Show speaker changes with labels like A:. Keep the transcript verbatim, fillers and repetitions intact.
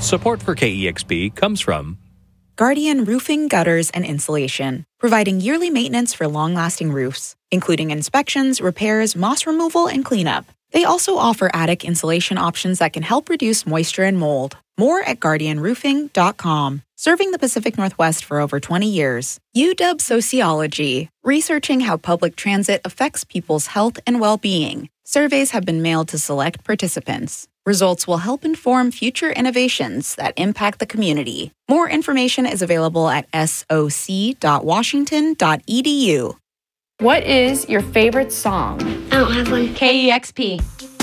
A: Support for K E X P comes from
B: Guardian Roofing, Gutters, and Insulation, providing yearly maintenance for long-lasting roofs, including inspections, repairs, moss removal, and cleanup. They also offer attic insulation options that can help reduce moisture and mold. More at guardian roofing dot com. Serving the Pacific Northwest for over twenty years. U W Sociology, researching how public transit affects people's health and well-being. Surveys have been mailed to select participants. Results will help inform future innovations that impact the community. More information is available at S O C dot washington dot e d u.
C: What is your favorite song?
D: I don't have one.
C: K E X P.